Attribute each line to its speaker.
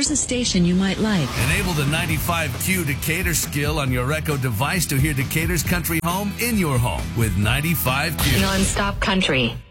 Speaker 1: here's a station you might like.
Speaker 2: Enable the 95Q Decatur skill on your Echo device to hear Decatur's country home in your home with 95Q.
Speaker 3: Non-stop country.